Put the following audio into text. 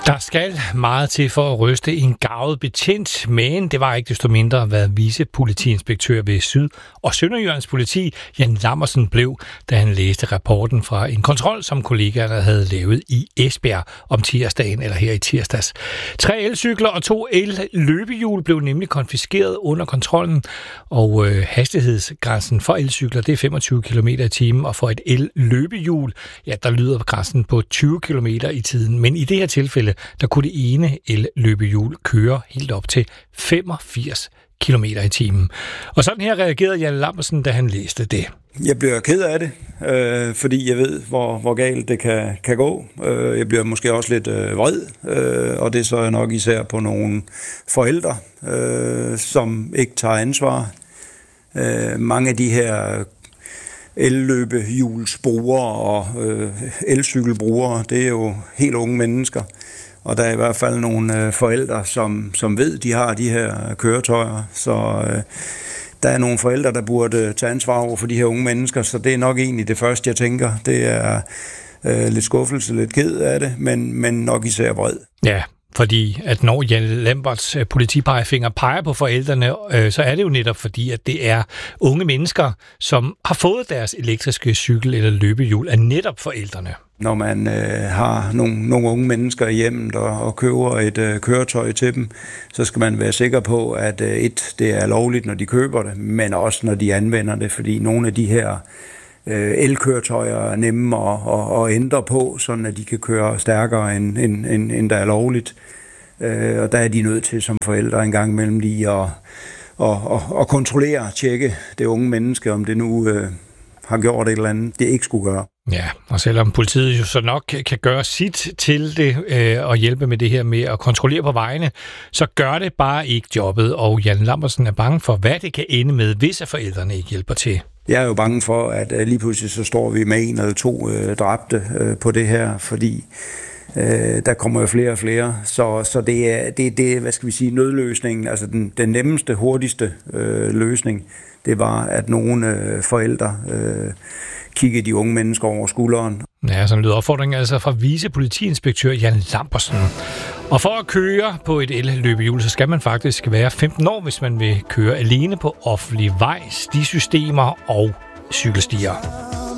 Der skal meget til for at ryste en garvet betjent, men det var ikke desto mindre, hvad vicepolitiinspektør ved Syd- og Sønderjyllands politi, Jan Lambersen, blev, da han læste rapporten fra en kontrol, som kollegaerne havde lavet i Esbjerg om tirsdagen, eller her i tirsdags. 3 elcykler og 2 el-løbehjul blev nemlig konfiskeret under kontrollen, og hastighedsgrænsen for elcykler, det er 25 km i timen, og for et el-løbehjul, ja, der lyder grænsen på 20 km i tiden, men i det her tilfælde, der kunne det ene el-løbehjul køre helt op til 85 km i timen. Og sådan her reagerede Jan Lambersen, da han læste det. Jeg bliver ked af det, fordi jeg ved, hvor galt det kan gå. Jeg bliver måske også lidt vred, og det er så nok især på nogle forældre, som ikke tager ansvar. Mange af de her elløbehjulsbrugere og elcykelbrugere, det er jo helt unge mennesker. Og der er i hvert fald nogle forældre, som ved, de har de her køretøjer. Så der er nogle forældre, der burde tage ansvar over for de her unge mennesker. Så det er nok egentlig det første, jeg tænker. Det er lidt skuffelse, lidt ked af det, men nok især vred. Ja, fordi at når Jan Lamberts politipegefinger peger på forældrene, så er det jo netop fordi, at det er unge mennesker, som har fået deres elektriske cykel eller løbehjul af netop forældrene. Når man har nogle unge mennesker i hjemmet og køber et køretøj til dem, så skal man være sikker på, at det er lovligt, når de køber det, men også når de anvender det, fordi nogle af de her elkøretøjer er nemme at ændre på, sådan at de kan køre stærkere end der er lovligt. Og der er de nødt til som forældre en gang imellem lige at kontrollere, tjekke det unge menneske, om det nu har gjort et eller andet, det ikke skulle gøre. Ja, og selvom politiet jo så nok kan gøre sit til det og hjælpe med det her med at kontrollere på vejene, så gør det bare ikke jobbet, og Jan Lambersen er bange for, hvad det kan ende med, hvis forældrene ikke hjælper til. Jeg er jo bange for, at lige pludselig så står vi med 1 eller 2 dræbte på det her, fordi der kommer jo flere og flere. Så det er, hvad skal vi sige, nødløsningen, altså den nemmeste, hurtigste løsning, det var, at nogle forældre kigge de unge mennesker over skulderen. Ja, sådan lyder opfordringen altså fra vicepolitiinspektør Jan Lambersen. Og for at køre på et el-løbehjul, så skal man faktisk være 15 år, hvis man vil køre alene på offentlig vej, stisystemer og cykelstier.